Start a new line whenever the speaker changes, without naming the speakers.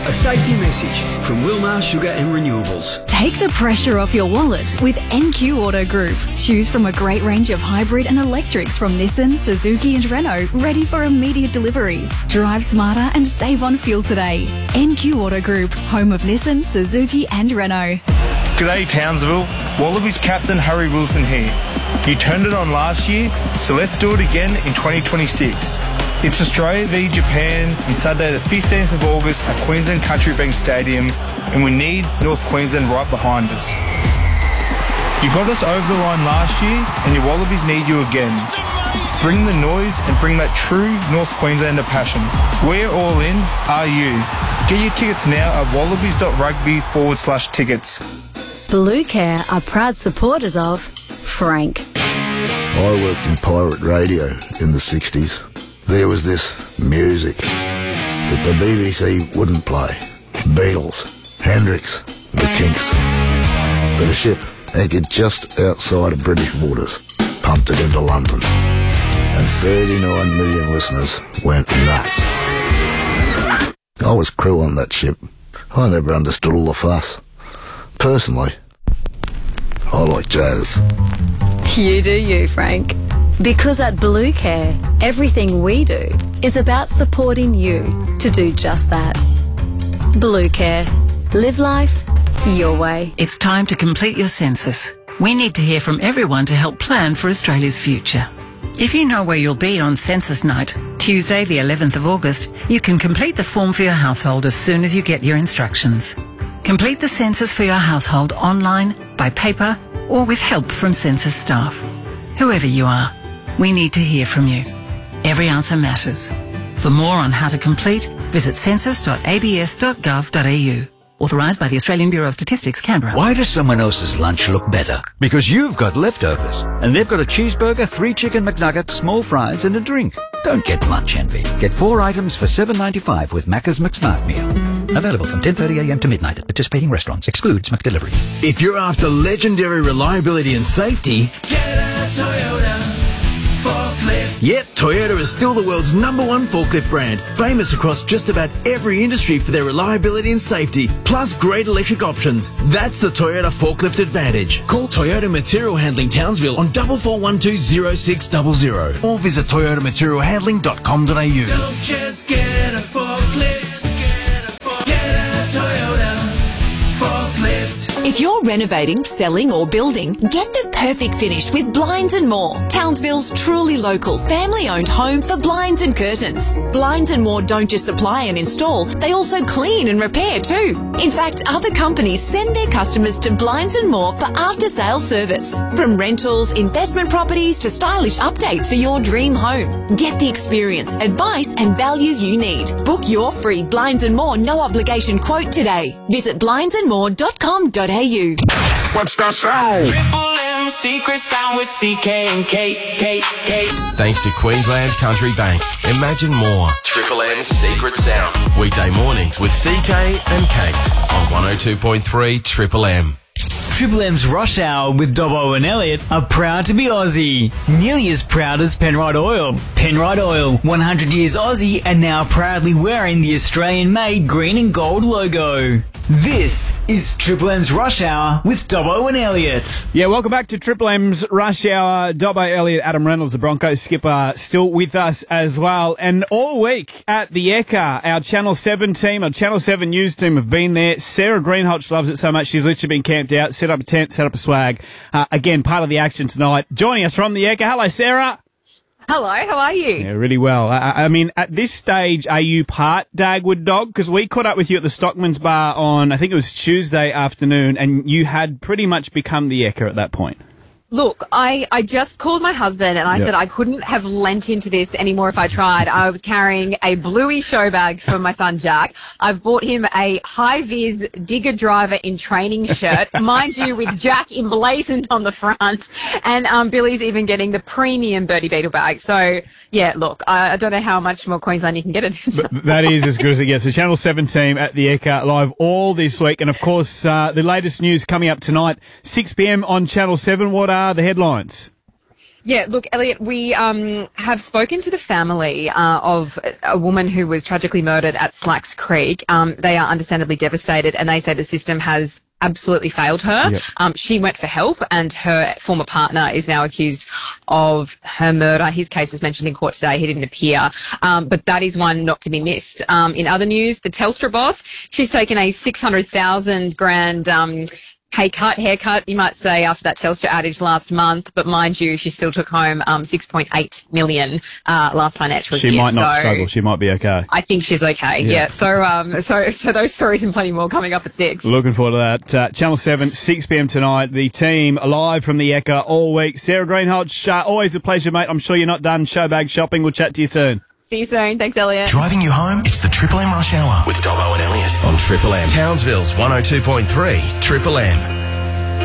A safety message from Wilmar Sugar and Renewables.
Take the pressure off your wallet with NQ Auto Group. Choose from a great range of hybrid and electrics from Nissan, Suzuki and Renault, ready for immediate delivery. Drive smarter and save on fuel today. NQ Auto Group, home of Nissan, Suzuki and Renault.
G'day Townsville, Wallabies captain Harry Wilson here. You turned it on last year, so let's do it again in 2026. It's Australia v Japan on Saturday the 15th of August at Queensland Country Bank Stadium, and we need North Queensland right behind us. You got us over the line last year, and your Wallabies need you again. Bring the noise and bring that true North Queenslander passion. We're all in, are you? Get your tickets now at wallabies.rugby/tickets.
Blue Care are proud supporters of Frank.
I worked in pirate radio in the 60s. There was this music that the BBC wouldn't play. Beatles, Hendrix, the Kinks. But a ship anchored just outside of British waters pumped it into London. And 39 million listeners went nuts. I was crew on that ship. I never understood all the fuss. Personally, I like jazz.
You do you, Frank. Because at Blue Care, everything we do is about supporting you to do just that. Blue Care. Live life your way.
It's time to complete your census. We need to hear from everyone to help plan for Australia's future. If you know where you'll be on census night, Tuesday the 11th of August, you can complete the form for your household as soon as you get your instructions. Complete the census for your household online, by paper, or with help from census staff. Whoever you are, we need to hear from you. Every answer matters. For more on how to complete, visit census.abs.gov.au. Authorised by the Australian Bureau of Statistics, Canberra.
Why does someone else's lunch look better? Because you've got leftovers. And they've got a cheeseburger, 3 chicken McNuggets, small fries and a drink. Don't get lunch envy. Get 4 items for $7.95 with Macca's McSmart Meal. Available from 10:30am to midnight at participating restaurants. Excludes McDelivery.
If you're after legendary reliability and safety, get a Toyota forklift. Yep, Toyota is still the world's #1 forklift brand, famous across just about every industry for their reliability and safety, plus great electric options. That's the Toyota forklift advantage. Call Toyota Material Handling Townsville on 44120600 or visit toyotamaterialhandling.com.au. Don't just get a forklift, get a Toyota forklift.
If you're renovating, selling or building, get the perfect finish with Blinds & More, Townsville's truly local, family-owned home for blinds and curtains. Blinds & More don't just supply and install, they also clean and repair too. In fact, other companies send their customers to Blinds & More for after-sales service. From rentals, investment properties to stylish updates for your dream home. Get the experience, advice and value you need. Book your free Blinds & More no-obligation quote today. Visit blindsandmore.com.au.
What's that sound?
Triple M secret sound with CK and K.
Thanks to Queensland Country Bank. Imagine more. Triple M's secret sound. Weekday mornings with CK and Kate on 102.3 Triple M.
Triple M's Rush Hour with Dobbo and Elliot are proud to be Aussie. Nearly as proud as Penrite Oil. Penrite Oil, 100 years Aussie and now proudly wearing the Australian-made green and gold logo. This is Triple M's Rush Hour with Dobbo and Elliot.
Yeah, welcome back to Triple M's Rush Hour. Dobbo, Elliot, Adam Reynolds, the Broncos skipper, still with us as well. And all week at the Ekka, our Channel 7 team, our Channel 7 news team have been there. Sarah Greenholch loves it so much, she's literally been camped out, set up a tent, set up a swag. Again, part of the action tonight. Joining us from the Ekka. Hello, Sarah.
Hello, how are you?
Yeah, really well. I mean, at this stage, are you part Dagwood dog? Because we caught up with you at the Stockman's Bar on, I think it was Tuesday afternoon, and you had pretty much become the Ekka at that point.
Look, I just called my husband and I said I couldn't have lent into this anymore if I tried. I was carrying a bluey show bag for my son Jack. I've bought him a high-vis digger driver in training shirt, mind you, with Jack emblazoned on the front. And Billy's even getting the premium Birdie Beetle bag. So, yeah, look, I don't know how much more Queensland you can get at this.
That is as good as it gets. The Channel 7 team at the Ekka live all this week. And, of course, the latest news coming up tonight, 6 p.m. on Channel 7. What are the headlines?
Yeah, look, Elliot, we have spoken to the family of a woman who was tragically murdered at Slacks Creek. They are understandably devastated, and they say the system has absolutely failed her. Yep. She went for help, and her former partner is now accused of her murder. His case was mentioned in court today. He didn't appear, but that is one not to be missed. In other news, the Telstra boss, she's taken a 600,000 grand haircut, you might say, after that Telstra outage last month. But mind you, she still took home 6.8 million last financial year.
She might not struggle. She might be okay.
I think she's okay. Yeah. So those stories and plenty more coming up at 6.
Looking forward to that. Channel 7, 6 p.m. tonight. The team live from the Ekka all week. Sarah Greenhalgh, always a pleasure, mate. I'm sure you're not done showbag shopping. We'll chat to you soon.
See you soon. Thanks, Elliot.
Driving you home? It's the Triple M Rush Hour with Dobbo and Elliot on Triple M. Townsville's 102.3 Triple M.